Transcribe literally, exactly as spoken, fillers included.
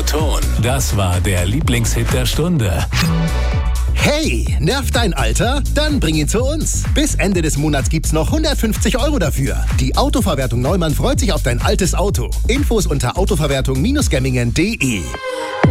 Monoton. Das war der Lieblingshit der Stunde. Hey, nervt dein Alter? Dann bring ihn zu uns. Bis Ende des Monats gibt's noch hundertfünfzig Euro dafür. Die Autoverwertung Neumann freut sich auf dein altes Auto. Infos unter autoverwertung Bindestrich gemmingen punkt de.